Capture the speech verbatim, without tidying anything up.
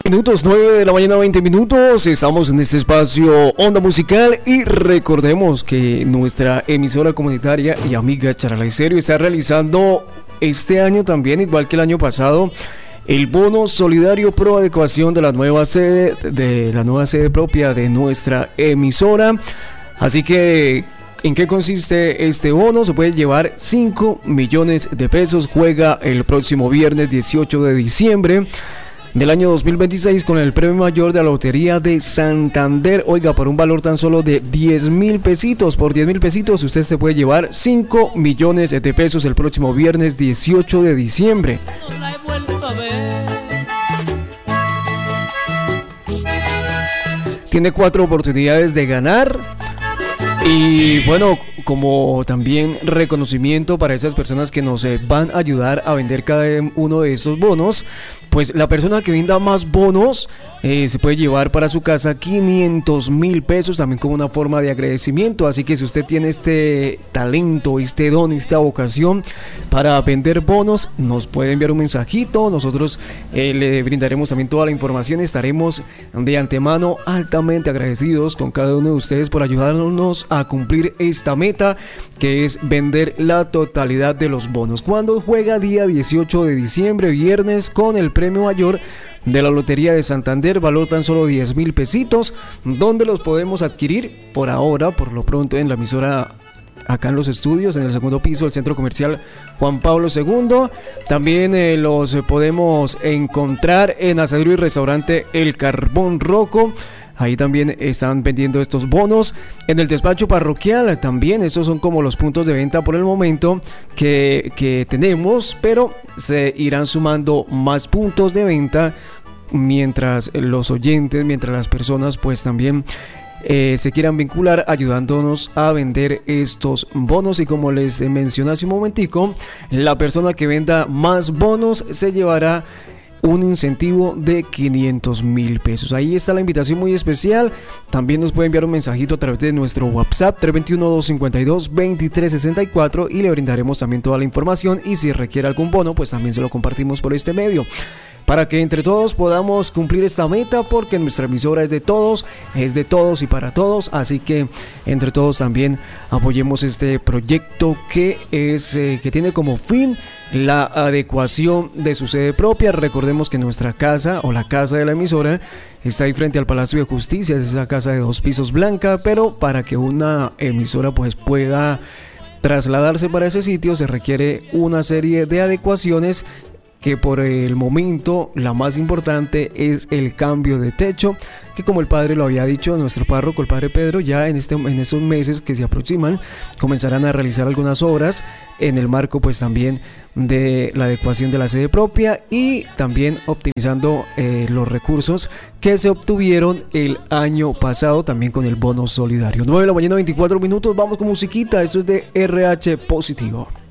Minutos, nueve de la mañana, veinte minutos. Estamos en este espacio Onda Musical y recordemos que nuestra emisora comunitaria y amiga Charalá Estéreo está realizando este año también, igual que el año pasado, el bono solidario pro adecuación de la nueva sede de la nueva sede propia de nuestra emisora. Así que, ¿en qué consiste este bono? Se puede llevar cinco millones de pesos. Juega el próximo viernes dieciocho de diciembre del año dos mil veintiséis con el premio mayor de la Lotería de Santander. Oiga, por un valor tan solo de diez mil pesitos. Por diez mil pesitos usted se puede llevar cinco millones de pesos el próximo viernes dieciocho de diciembre. Tiene cuatro oportunidades de ganar. Y bueno, como también reconocimiento para esas personas que nos eh, van a ayudar a vender cada uno de estos bonos, pues la persona que venda más bonos eh, se puede llevar para su casa quinientos mil pesos, también como una forma de agradecimiento. Así que si usted tiene este talento, este don, esta vocación para vender bonos, nos puede enviar un mensajito. Nosotros eh, le brindaremos también toda la información. Estaremos de antemano altamente agradecidos con cada uno de ustedes por ayudarnos a cumplir esta meta, que es vender la totalidad de los bonos. Cuando juega día dieciocho de diciembre, viernes, con el premio mayor de la Lotería de Santander, valor tan solo diez mil pesitos, donde los podemos adquirir por ahora, por lo pronto, en la emisora acá en los estudios, en el segundo piso del Centro Comercial Juan Pablo segundo. También eh, los podemos encontrar en Asadero y Restaurante El Carbón Roco. Ahí también están vendiendo estos bonos. En el despacho parroquial también. Estos son como los puntos de venta por el momento que, que tenemos, pero se irán sumando más puntos de venta mientras los oyentes, mientras las personas pues también eh, se quieran vincular ayudándonos a vender estos bonos. Y como les mencioné hace un momentico, la persona que venda más bonos se llevará un incentivo de quinientos mil pesos. Ahí está la invitación muy especial. También nos puede enviar un mensajito a través de nuestro WhatsApp tres dos uno, dos cinco dos, dos tres seis cuatro y le brindaremos también toda la información, y si requiere algún bono pues también se lo compartimos por este medio, para que entre todos podamos cumplir esta meta, porque nuestra emisora es de todos, es de todos y para todos. Así que entre todos también apoyemos este proyecto que es eh, que tiene como fin la adecuación de su sede propia. Recordemos que nuestra casa, o la casa de la emisora, está ahí frente al Palacio de Justicia. Es esa casa de dos pisos blanca, pero para que una emisora pues pueda trasladarse para ese sitio se requiere una serie de adecuaciones, que por el momento la más importante es el cambio de techo, que como el padre lo había dicho, nuestro párroco, el padre Pedro, ya en este en estos meses que se aproximan comenzarán a realizar algunas obras en el marco pues también de la adecuación de la sede propia, y también optimizando eh, los recursos que se obtuvieron el año pasado también con el bono solidario. nueve de la mañana, veinticuatro minutos. Vamos con musiquita. Esto es de R H Positivo.